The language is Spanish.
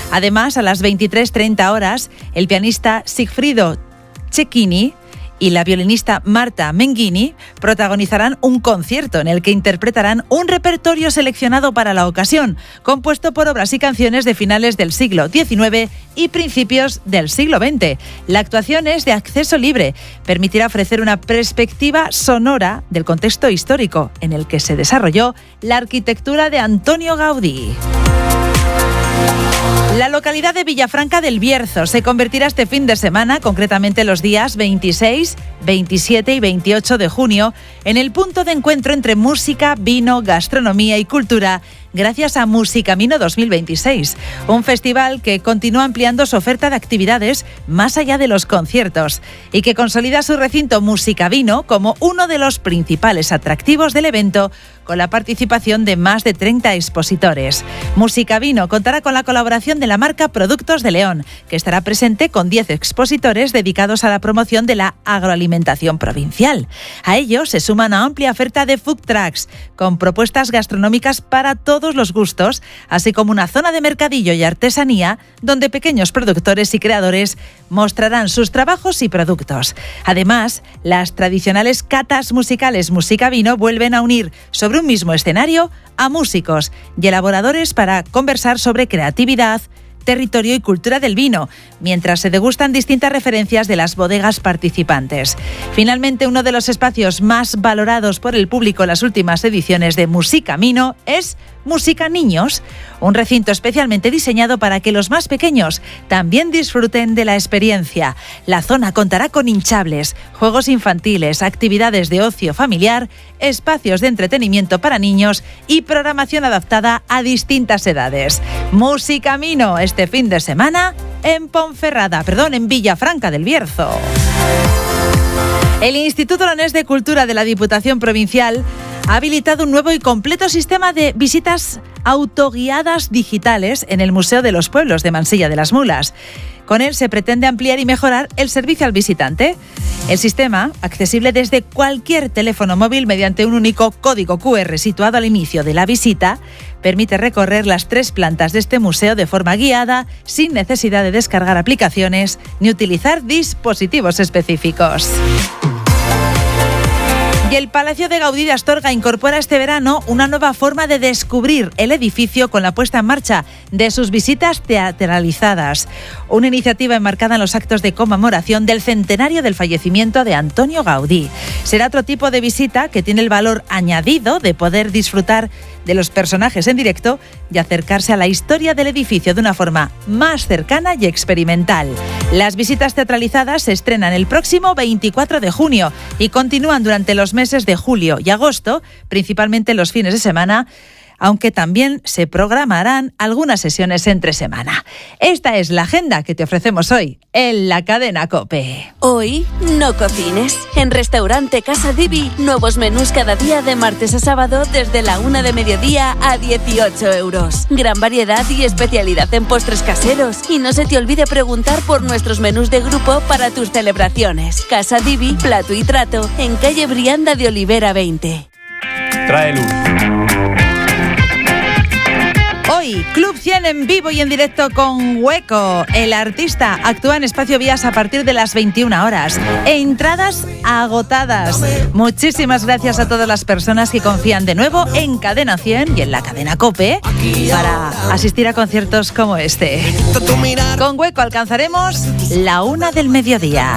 Además, a las 23:30 horas, el pianista Sigfrido Cecchini y la violinista Marta Menghini protagonizarán un concierto en el que interpretarán un repertorio seleccionado para la ocasión, compuesto por obras y canciones de finales del siglo XIX y principios del siglo XX. La actuación es de acceso libre, permitirá ofrecer una perspectiva sonora del contexto histórico en el que se desarrolló la arquitectura de Antonio Gaudí. La localidad de Villafranca del Bierzo se convertirá este fin de semana, concretamente los días 26, 27 y 28 de junio, en el punto de encuentro entre música, vino, gastronomía y cultura, gracias a Musicamino 2026, un festival que continúa ampliando su oferta de actividades más allá de los conciertos y que consolida su recinto Musicavino como uno de los principales atractivos del evento, con la participación de más de 30 expositores. Musicavino contará con la colaboración de la marca Productos de León, que estará presente con 10 expositores dedicados a la promoción de la agroalimentación provincial. A ellos se suma una amplia oferta de food trucks, con propuestas gastronómicas para todos los gustos, así como una zona de mercadillo y artesanía, donde pequeños productores y creadores mostrarán sus trabajos y productos. Además, las tradicionales catas musicales Musicavino vuelven a unir sobre un mismo escenario a músicos y elaboradores para conversar sobre creatividad, territorio y cultura del vino, mientras se degustan distintas referencias de las bodegas participantes. Finalmente, uno de los espacios más valorados por el público en las últimas ediciones de Musicamino es Música Niños, un recinto especialmente diseñado para que los más pequeños también disfruten de la experiencia. La zona contará con hinchables, juegos infantiles, actividades de ocio familiar, espacios de entretenimiento para niños y programación adaptada a distintas edades. Musicamino este fin de semana en Villafranca del Bierzo. El Instituto Leonés de Cultura de la Diputación Provincial ha habilitado un nuevo y completo sistema de visitas autoguiadas digitales en el Museo de los Pueblos de Mansilla de las Mulas. Con él se pretende ampliar y mejorar el servicio al visitante. El sistema, accesible desde cualquier teléfono móvil mediante un único código QR situado al inicio de la visita, permite recorrer las 3 plantas de este museo de forma guiada, sin necesidad de descargar aplicaciones ni utilizar dispositivos específicos. Y el Palacio de Gaudí de Astorga incorpora este verano una nueva forma de descubrir el edificio con la puesta en marcha de sus visitas teatralizadas. Una iniciativa enmarcada en los actos de conmemoración del centenario del fallecimiento de Antonio Gaudí. Será otro tipo de visita que tiene el valor añadido de poder disfrutar de los personajes en directo y acercarse a la historia del edificio de una forma más cercana y experimental. Las visitas teatralizadas se estrenan el próximo 24 de junio y continúan durante los meses de julio y agosto, principalmente los fines de semana, aunque también se programarán algunas sesiones entre semana. Esta es la agenda que te ofrecemos hoy en la cadena COPE. Hoy no cocines. En Restaurante Casa Divi, nuevos menús cada día de martes a sábado desde la 1 de mediodía a 18 euros. Gran variedad y especialidad en postres caseros. Y no se te olvide preguntar por nuestros menús de grupo para tus celebraciones. Casa Divi, plato y trato, en calle Brianda de Olivera 20. Trae luz. Hoy, Club 100 en vivo y en directo con Hueco. El artista actúa en Espacio Vías a partir de las 21 horas. Entradas agotadas. Muchísimas gracias a todas las personas que confían de nuevo en Cadena 100 y en la cadena COPE para asistir a conciertos como este. Con Hueco alcanzaremos la 1 del mediodía.